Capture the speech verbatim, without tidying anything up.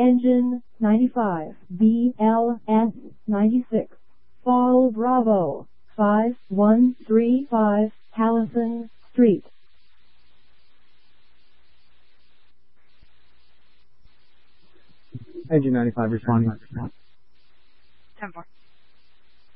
Engine ninety-five, B L S ninety-six, Fall Bravo, five one three five, Hallison Street. Engine ninety-five responding. ten four.